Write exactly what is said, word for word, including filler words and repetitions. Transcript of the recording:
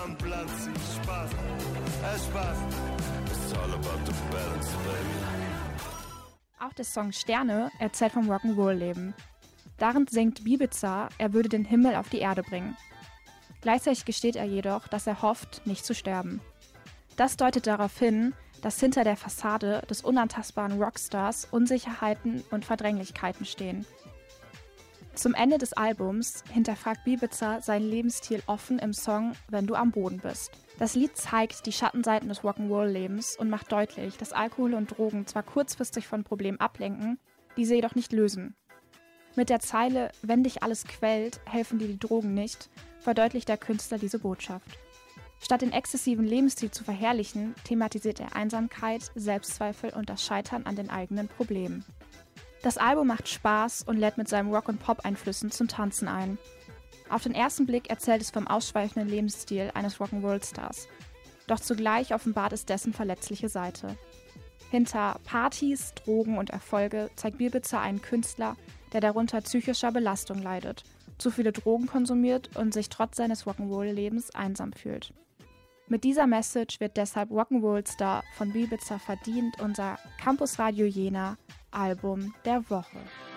Am Platz, sie Spaß, es Spaß. It's all about the balance, baby. Auch der Song Sterne erzählt vom Rock'n'Roll-Leben. Darin singt Bibiza, er würde den Himmel auf die Erde bringen. Gleichzeitig gesteht er jedoch, dass er hofft, nicht zu sterben. Das deutet darauf hin, dass hinter der Fassade des unantastbaren Rockstars Unsicherheiten und Verdränglichkeiten stehen. Zum Ende des Albums hinterfragt Bibiza seinen Lebensstil offen im Song Wenn du am Boden bist. Das Lied zeigt die Schattenseiten des Rock'n'Roll-Lebens und macht deutlich, dass Alkohol und Drogen zwar kurzfristig von Problemen ablenken, diese jedoch nicht lösen. Mit der Zeile Wenn dich alles quält, helfen dir die Drogen nicht, verdeutlicht der Künstler diese Botschaft. Statt den exzessiven Lebensstil zu verherrlichen, thematisiert er Einsamkeit, Selbstzweifel und das Scheitern an den eigenen Problemen. Das Album macht Spaß und lädt mit seinen Rock- und Pop-Einflüssen zum Tanzen ein. Auf den ersten Blick erzählt es vom ausschweifenden Lebensstil eines Rock'n'Roll-Stars. Doch zugleich offenbart es dessen verletzliche Seite. Hinter Partys, Drogen und Erfolge zeigt Bibiza einen Künstler, der darunter psychischer Belastung leidet, zu viele Drogen konsumiert und sich trotz seines Rock'n'Roll-Lebens einsam fühlt. Mit dieser Message wird deshalb Rock'n'Roll Star von Bibiza verdient unser Campus Radio Jena Album der Woche.